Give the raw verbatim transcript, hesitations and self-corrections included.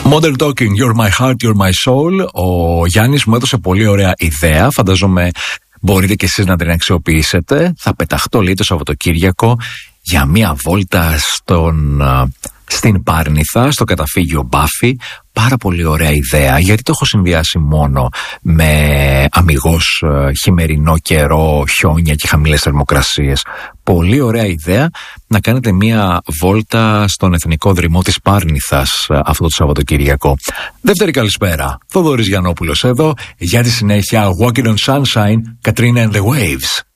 Modern Talking, You're My Heart, You're My Soul. Ο Γιάννης μου έδωσε πολύ ωραία ιδέα. Φανταζόμαι μπορείτε και εσείς να την αξιοποιήσετε. Θα πεταχτώ λίγο το Σαββατοκύριακο για μία βόλτα στον, στην Πάρνηθα, στο καταφύγιο Μπάφη. Πάρα πολύ ωραία ιδέα, γιατί το έχω συνδυάσει μόνο με αμιγώς χειμερινό καιρό, χιόνια και χαμηλές θερμοκρασίες. Πολύ ωραία ιδέα να κάνετε μία βόλτα στον Εθνικό Δρυμό της Πάρνηθας αυτό το Σαββατοκυριακό. Δεύτερη καλησπέρα, Θοδωρής Γιαννόπουλος εδώ, για τη συνέχεια Walking on Sunshine, Katrina and the Waves.